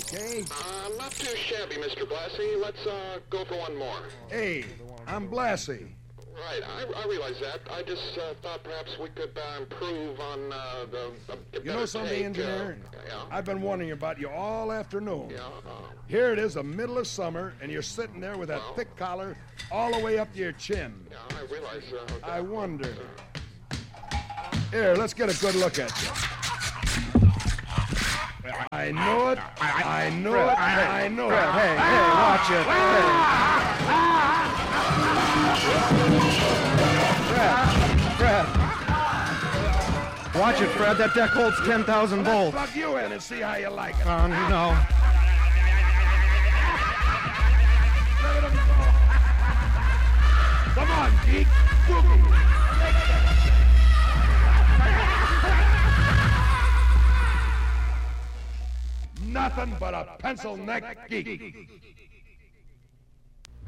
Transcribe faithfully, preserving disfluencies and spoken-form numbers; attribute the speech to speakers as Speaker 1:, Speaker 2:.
Speaker 1: okay?
Speaker 2: Uh, not too shabby, Mister Blassie. Let's uh, go for one more.
Speaker 1: Hey, I'm Blassie.
Speaker 2: Right, I, I realize that. I just uh, thought perhaps we could uh, improve on uh, the, the
Speaker 1: You know something,
Speaker 2: take,
Speaker 1: engineer?
Speaker 2: Uh, yeah.
Speaker 1: I've been wondering about you all afternoon.
Speaker 2: Yeah. Uh,
Speaker 1: Here it is, the middle of summer, and you're sitting there with that
Speaker 2: Well.
Speaker 1: thick collar all the way up to your chin.
Speaker 2: yeah, I realize. Uh, that,
Speaker 1: I wonder. Here, let's get a good look at you. I know it. I know it. I know it.
Speaker 3: Hey, hey, watch it. Fred, Fred. Watch it, Fred. That deck holds ten thousand
Speaker 1: Let's
Speaker 3: volts.
Speaker 1: plug you in and see how you like it.
Speaker 3: Um, no.
Speaker 1: Come on, geek. Boogie. Nothing but a pencil neck geek.